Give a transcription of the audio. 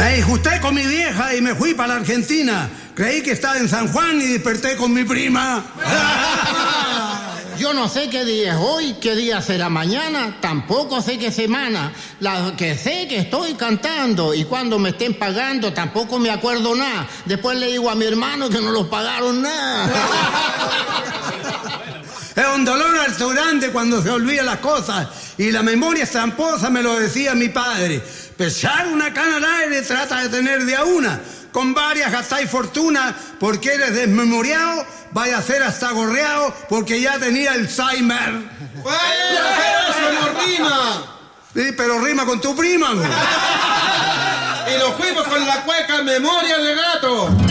Me disgusté con mi vieja y me fui para la Argentina. Creí que estaba en San Juan y desperté con mi prima. Yo no sé qué día es hoy, qué día será mañana, tampoco sé qué semana. La que sé que estoy cantando y cuando me estén pagando tampoco me acuerdo nada. Después le digo a mi hermano que no los pagaron nada. Es un dolor alto grande cuando se olvidan las cosas y la memoria es tramposa, me lo decía mi padre. Pesar una cana al aire trata de tener de a una. Con varias gastáis fortuna porque eres desmemoriado, vaya a ser hasta gorreado porque ya tenía Alzheimer. ¡Eso no rima! Sí, pero rima con tu prima, güey. Y nos fuimos con la cueca Memoria de Gato.